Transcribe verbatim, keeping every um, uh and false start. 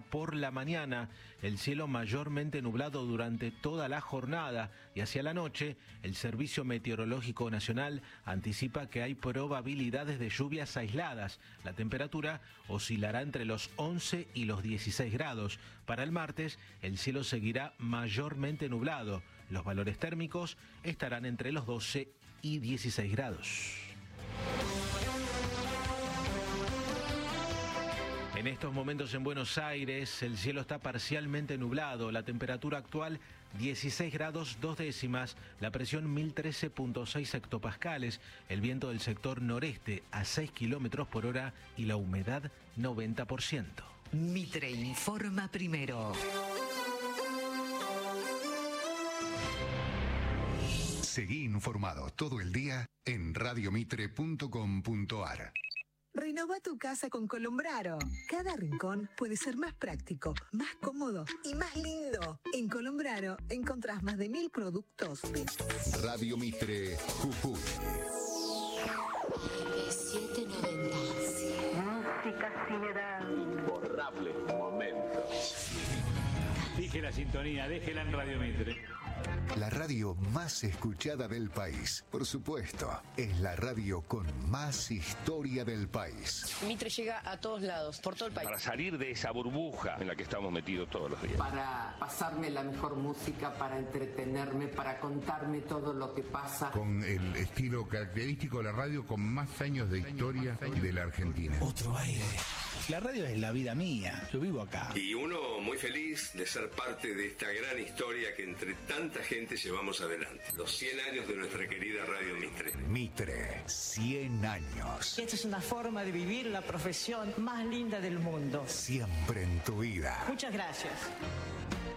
por la mañana, el cielo mayormente nublado durante toda la jornada y hacia la noche, el Servicio Meteorológico Nacional anticipa que hay probabilidades de lluvias aisladas. La temperatura oscilará entre los once y los dieciséis grados. Para el martes, el cielo seguirá mayormente nublado. Los valores térmicos estarán entre los doce y dieciséis grados. En estos momentos en Buenos Aires el cielo está parcialmente nublado, la temperatura actual dieciséis grados dos décimas, la presión mil trece punto seis hectopascales, el viento del sector noreste a seis kilómetros por hora y la humedad noventa por ciento. Mitre informa primero. Seguí informado todo el día en radio mitre punto com punto ar. Renova tu casa con Colombraro. Cada rincón puede ser más práctico, más cómodo y más lindo. En Colombraro encontrás más de mil productos. Radio Mitre, Jujuy. siete noventa. Música sin edad. Imborrables momentos. Dije la sintonía, déjela en Radio Mitre. La radio más escuchada del país. Por supuesto, es la radio con más historia del país. Mitre llega a todos lados, por todo el país. Para salir de esa burbuja en la que estamos metidos todos los días. Para pasarme la mejor música, para entretenerme, para contarme todo lo que pasa. Con el estilo característico de la radio con más años de historia de la Argentina. Otro aire. La radio es la vida mía, yo vivo acá. Y uno muy feliz de ser parte de esta gran historia que entre tanta gente llevamos adelante. Los cien años de nuestra querida Radio Mitre. Mitre, cien años. Esta es una forma de vivir la profesión más linda del mundo. Siempre en tu vida. Muchas gracias.